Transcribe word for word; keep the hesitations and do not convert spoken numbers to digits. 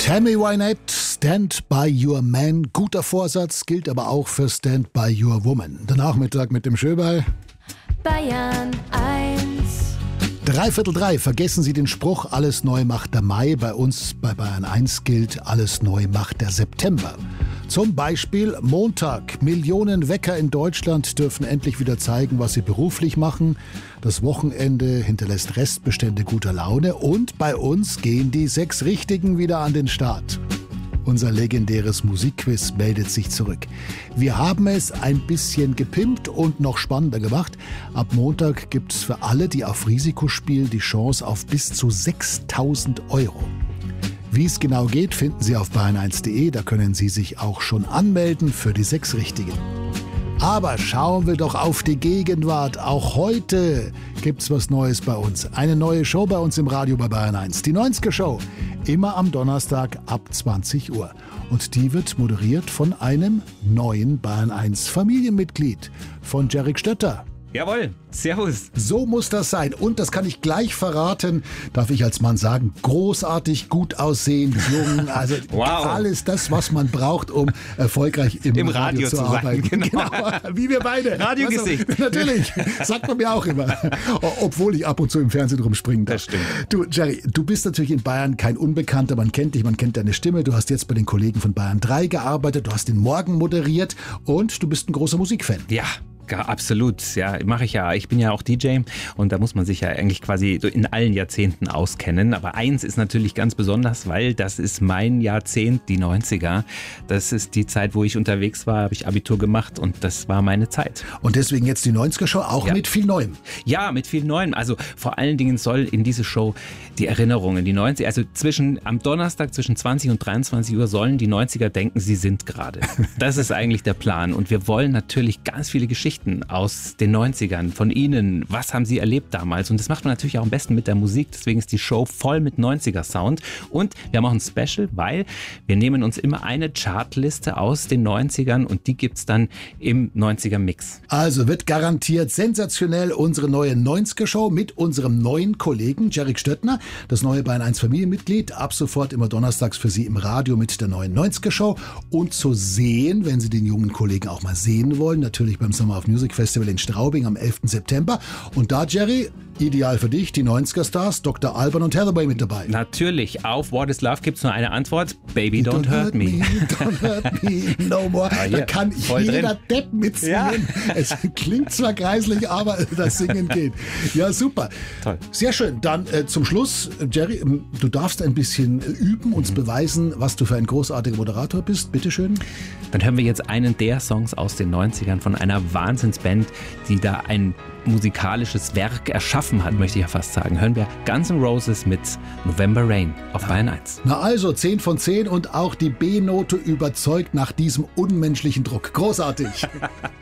Tammy Wynette, Stand by Your Man. Guter Vorsatz, gilt aber auch für Stand by Your Woman. Der Nachmittag mit dem Schöberl. Bayern eins. Dreiviertel drei, vergessen Sie den Spruch, alles neu macht der Mai. Bei uns bei Bayern eins gilt, alles neu macht der September. Zum Beispiel Montag. Millionen Wecker in Deutschland dürfen endlich wieder zeigen, was sie beruflich machen. Das Wochenende hinterlässt Restbestände guter Laune. Und bei uns gehen die sechs Richtigen wieder an den Start. Unser legendäres Musikquiz meldet sich zurück. Wir haben es ein bisschen gepimpt und noch spannender gemacht. Ab Montag gibt es für alle, die auf Risiko spielen, die Chance auf bis zu sechstausend Euro. Wie es genau geht, finden Sie auf bayern eins punkt de. Da können Sie sich auch schon anmelden für die sechs Richtigen. Aber schauen wir doch auf die Gegenwart. Auch heute gibt's was Neues bei uns. Eine neue Show bei uns im Radio bei Bayern eins. Die neunziger Show. Immer am Donnerstag ab zwanzig Uhr. Und die wird moderiert von einem neuen Bayern eins Familienmitglied. Von Jerry Stötter. Jawohl, servus. So muss das sein. Und das kann ich gleich verraten, darf ich als Mann sagen, großartig, gut aussehend, jung, also wow. Alles das, was man braucht, um erfolgreich im, Im Radio, Radio zu zu sein, arbeiten. genau. Genau, wie wir beide. Radiogesicht. Also, natürlich, sagt man mir auch immer. Obwohl ich ab und zu im Fernsehen rumspringen darf. Das stimmt. Du, Jerry, du bist natürlich in Bayern kein Unbekannter, man kennt dich, man kennt deine Stimme. Du hast jetzt bei den Kollegen von Bayern drei gearbeitet, du hast den Morgen moderiert und du bist ein großer Musikfan. Ja. Ja, absolut. Ja, mache ich ja. Ich bin ja auch D J und da muss man sich ja eigentlich quasi in allen Jahrzehnten auskennen. Aber eins ist natürlich ganz besonders, weil das ist mein Jahrzehnt, die neunziger. Das ist die Zeit, wo ich unterwegs war, habe ich Abitur gemacht und das war meine Zeit. Und deswegen jetzt die neunziger Show, auch ja. mit viel Neuem. Ja, mit viel Neuem. Also vor allen Dingen soll in diese Show die Erinnerungen, die neunziger, also zwischen am Donnerstag zwischen zwanzig und dreiundzwanzig Uhr sollen die neunziger denken, sie sind gerade. Das ist eigentlich der Plan. Und wir wollen natürlich ganz viele Geschichten aus den neunzigern von Ihnen. Was haben Sie erlebt damals? Und das macht man natürlich auch am besten mit der Musik. Deswegen ist die Show voll mit neunziger-Sound. Und wir haben auch ein Special, weil wir nehmen uns immer eine Chartliste aus den neunzigern und die gibt's dann im neunziger-Mix. Also wird garantiert sensationell unsere neue neunziger Show mit unserem neuen Kollegen Jerry Stöttner, das neue Bayern eins Familienmitglied. Ab sofort immer donnerstags für Sie im Radio mit der neuen neunziger Show. Und zu sehen, wenn Sie den jungen Kollegen auch mal sehen wollen, natürlich beim Summer of Music Festival in Straubing am elften September. Und da, Jerry, ideal für dich, die neunziger-Stars, Doktor Alban und Hathaway mit dabei. Natürlich, auf What is Love gibt es nur eine Antwort. Baby, don't, don't hurt, hurt me. me. Don't hurt me no more. Ah, da kann jeder drin. Depp mitsingen. Ja. Es klingt zwar kreislich, aber das Singen geht. Ja, super. Toll. Sehr schön. Dann äh, zum Schluss, Jerry, du darfst ein bisschen üben, uns mhm. beweisen, was du für ein großartiger Moderator bist. Bitteschön. Dann hören wir jetzt einen der Songs aus den neunzigern von einer Wahnsinnsband, die da ein musikalisches Werk erschaffen hat, möchte ich ja fast sagen. Hören wir Guns N' Roses mit November Rain auf Bayern eins. Na also, zehn von zehn und auch die B-Note überzeugt nach diesem unmenschlichen Druck. Großartig.